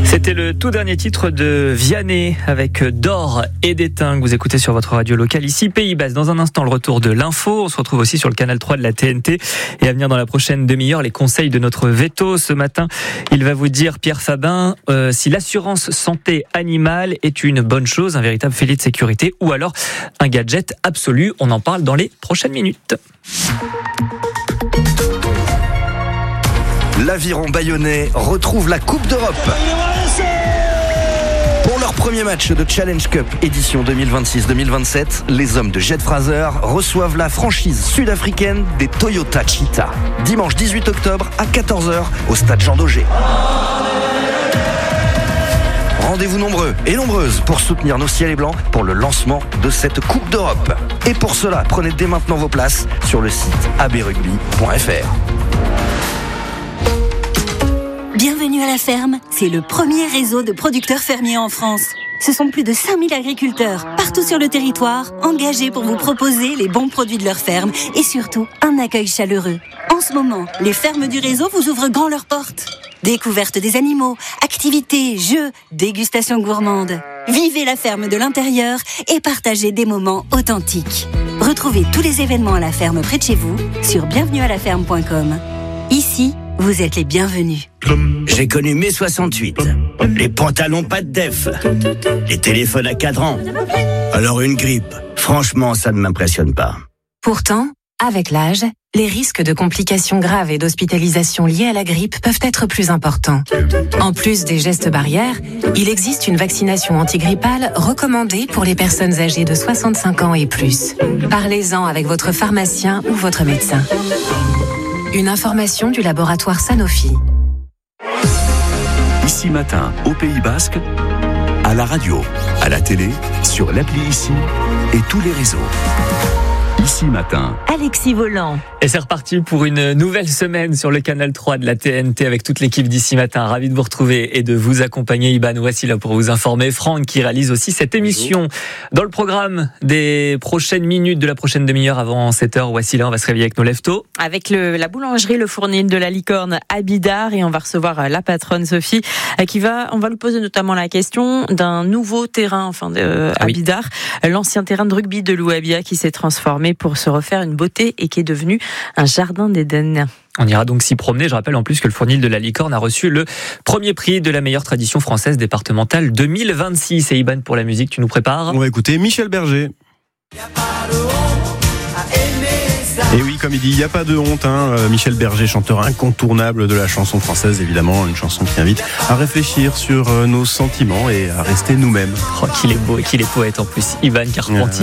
C'était le tout dernier titre de Vianney avec D'or et d'étain que vous écoutez sur votre radio locale ici Pays Basque. Dans un instant, le retour de l'info. On se retrouve aussi sur le canal 3 de la TNT. Et à venir dans la prochaine demi-heure, les conseils de notre veto. Ce matin, il va vous dire, Pierre Fabin, si l'assurance santé animale est une bonne chose, un véritable filet de sécurité, ou alors un gadget absolu. On en parle dans les prochaines minutes. L'Aviron Bayonnais retrouve la Coupe d'Europe. Pour leur premier match de Challenge Cup édition 2026-2027, les hommes de Jet Fraser reçoivent la franchise sud-africaine des Toyota Cheetah. Dimanche 18 octobre à 14h au stade Jean Daugé. Rendez-vous nombreux et nombreuses pour soutenir nos ciels et blancs pour le lancement de cette Coupe d'Europe. Et pour cela, prenez dès maintenant vos places sur le site abrugby.fr. Bienvenue à la ferme, c'est le premier réseau de producteurs fermiers en France. Ce sont plus de 5000 agriculteurs, partout sur le territoire, engagés pour vous proposer les bons produits de leur ferme et surtout un accueil chaleureux. En ce moment, les fermes du réseau vous ouvrent grand leurs portes. Découverte des animaux, activités, jeux, dégustations gourmandes. Vivez la ferme de l'intérieur et partagez des moments authentiques. Retrouvez tous les événements à la ferme près de chez vous sur bienvenuealaferme.com. Ici, vous êtes les bienvenus. J'ai connu mai 68, les pantalons pas de def, les téléphones à cadran. Alors une grippe, franchement ça ne m'impressionne pas. Pourtant, avec l'âge, les risques de complications graves et d'hospitalisation liées à la grippe peuvent être plus importants. En plus des gestes barrières, il existe une vaccination antigrippale recommandée pour les personnes âgées de 65 ans et plus. Parlez-en avec votre pharmacien ou votre médecin. Une information du laboratoire Sanofi. Ici Matin, au Pays Basque, à la radio, à la télé, sur l'appli Ici et tous les réseaux. Ici Matin. Alexis Volant. Et c'est reparti pour une nouvelle semaine sur le canal 3 de la TNT avec toute l'équipe d'Ici Matin. Ravi de vous retrouver et de vous accompagner. Iban, voici là pour vous informer. Franck qui réalise aussi cette émission. Dans le programme des prochaines minutes de la prochaine demi-heure avant 7h, voici là, on va se réveiller avec nos lève-tôt. Avec la boulangerie, le fournil de la licorne à Bidart, et on va recevoir la patronne Sophie on va lui poser notamment la question d'un nouveau terrain à Bidart, l'ancien terrain de rugby de l'Ouabia qui s'est transformé pour se refaire une beauté et qui est devenu un jardin d'Éden. On ira donc s'y promener. Je rappelle en plus que le fournil de la licorne a reçu le premier prix de la meilleure tradition française départementale 2026. Et Iban, pour la musique, tu nous prépares ? On va écouter Michel Berger. Et oui, comme il dit, il n'y a pas de honte. Michel Berger, chanteur incontournable de la chanson française, évidemment, une chanson qui invite à réfléchir sur nos sentiments et à rester nous-mêmes. Oh, qu'il est beau et qu'il est poète en plus, Ivan Carpentier.